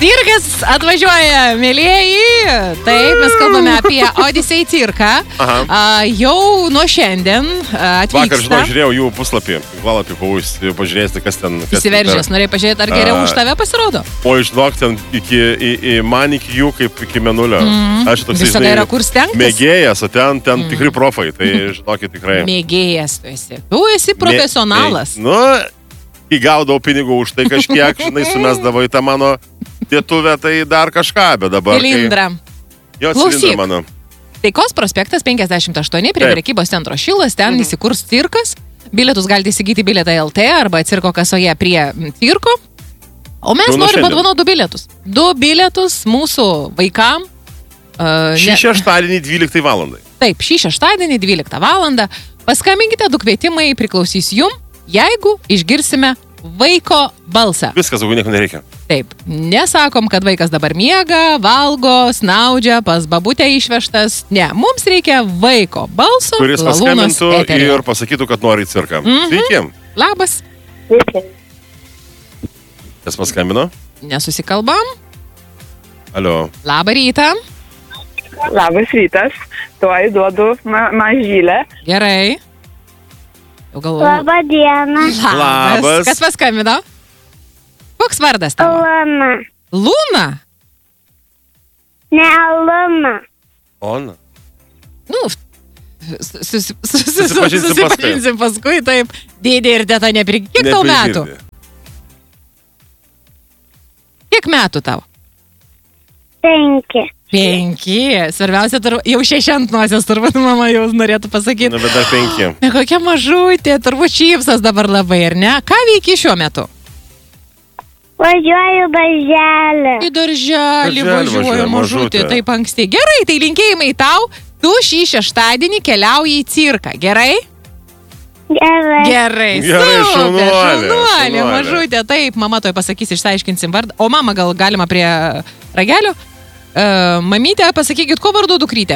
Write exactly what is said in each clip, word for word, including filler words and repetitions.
Cirkas atvažiuoja, mėlieji. Taip, mes kalbame apie Odyssey cirką. A, jau nuo šiandien atvyksta. Vakar, žinau, žiūrėjau jų puslapį, valapį, pažiūrėsite, kas ten... Įsiveržęs, norėjai pažiūrėti, ar geriau už tave pasirodo? O žinok, ten iki, į, į, man iki jų kaip iki menulio. Mm. Aš toks, visada yra kur stengtis. Mėgėjas, o ten, ten mm. tikrai profai, tai žinokit tikrai. Mėgėjas tu esi. Tu esi profesionalas. Mė, nu, įgaudavau pinigų už tai kažkiek, žinai, sumesdavo į tą mano lietuvę, tai dar kažką, bet dabar... Cilindrą. Kai... Jo, cilindrą mano. Taikos prospektas penkiasdešimt aštuoni prie prekybos centro Šilas, ten mm. įsikurs cirkas. Bilietus galite įsigyti bilietą L T arba cirko kasoje prie cirko. O mes nu, norime padovanoti du bilietus. Du bilietus mūsų vaikam. Uh, šį ne... šeštadienį dvyliktą valandą. Taip, šį šeštadienį dvyliktą valandą. Paskambinkite, du kvietimai priklausys jum, jeigu išgirsime vaiko balsą. Viskas, daugiau nieko nereikia. Taip, nesakom, kad vaikas dabar miega, valgo, snaudžia, pas babutę išvežtas. Ne, mums reikia vaiko balso. Kuris paskambintų ir pasakytų, kad nori į cirką. Mm-hmm. Sveiki. Labas. Sveiki. Kas paskambino? Nesusikalbam. Alio. Labą rytą. Labas rytas. Tuoj duodu ma mažylę. Gerai. Galvoju... Labą dieną. Labas. Labas. Kas paskambino? Koks vardas tavo? Luna. Luna? Ne, Luna. Ona. Nu, susipažinsim paskui, taip. Dėdė ir teta nepri... Kiek tau metų? Kiek metų tau? Penki. Penki. Svarbiausia, jau šeši ant nosies, turbūt mama jau norėtų pasakyti. Na, bet dar penki. Ne, kokia mažutė, turbūt šypsas dabar labai, ar ne? Ką veiki šiuo metu? Važiuoju darželį. Į darželį važiuoju, mažutė, taip anksti. Gerai, tai linkėjimai tau, tu šį šeštadienį keliauji į cirką, gerai? Gerai. Gerai, Gerai, super, šaunuolė, šaunuolė, šaunuolė. mažutė, taip, mama toj pasakys, išsiaiškinsim vardą. O mama, gal galima prie ragelio? Uh, mamytė, pasakykit, ko vardu dukrytė?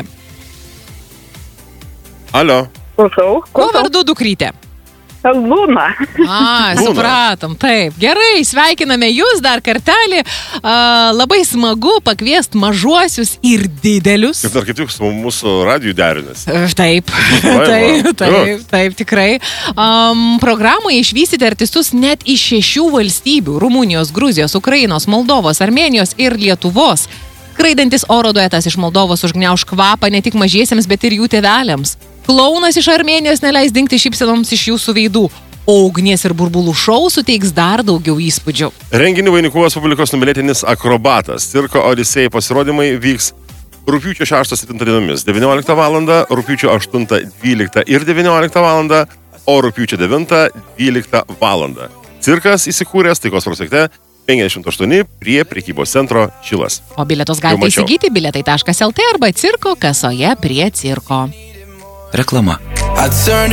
Alio. Klausau. Ko vardu dukrytė? Luna. A, supratom, taip. Gerai, sveikiname jūs dar kartelį. Uh, labai smagu pakviesti mažuosius ir didelius. Kaip dar kaip tik su mūsų radijų derinės. Uh, taip, taip, taip, taip, tikrai. Um, programoje išvysite artistus net iš šešių valstybių – Rumunijos, Gruzijos, Ukrainos, Moldovos, Armėnijos ir Lietuvos. Skraidantis oro duetas iš Moldovos užgniauš kvapą ne tik mažiesiems, bet ir jų tėveliams. Klaunas iš Armėnijos neleis dingti šypsenoms iš jūsų veidų. O ugnies ir burbulų šou suteiks dar daugiau įspūdžių. Renginį vainikuos publikos numylėtinis akrobatas. Cirko Odyssey pasirodymai vyks rugpjūčio šeštą septintą dienomis. devynioliktą valandą, rugpjūčio aštuntą dvyliktą ir devynioliktą valandą, o rugpjūčio devintą dvyliktą valandą. Cirkas įsikūręs Taikos prospekte penkiasdešimt aštuoni prie prekybos centro Šilas. O bilietus galite įsigyti bilietai taškas L T arba cirko kasoje prie cirko. Reklama.